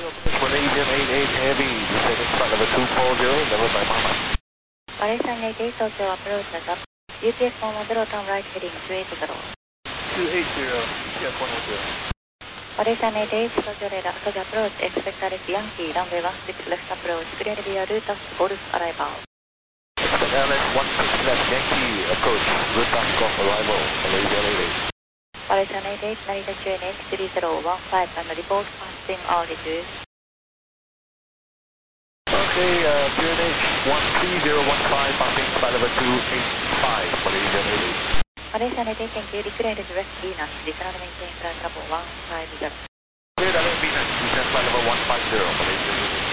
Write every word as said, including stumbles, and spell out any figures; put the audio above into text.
Malaysian eight eight Heavy, descending flight level two four zero, level by Mama. Malaysian eight eight Tokyo approach at up. U T S one ten, turn right heading two eight zero. two eight zero, yes, one zero. Malaysian eight eight Tokyo radar, Tokyo approach, expect Alex Yankee, runway one six left approach, clear via Rutas Golf arrival. Expect Alex one six left Yankee, approach, Rutas Golf arrival, Malaysian eight eight. Malaysian eight eight, Narita Q N H three zero one five and report passing altitude. Okay, uh, Q N H one three zero one five, passing flight level two eight five, Malaysian eight eight. Malaysian eight eight, thank you, declared West Venus, descend and maintain flight level one five zero. Cleared Alert Venus, descend flight level one five zero, Malaysian eight eight.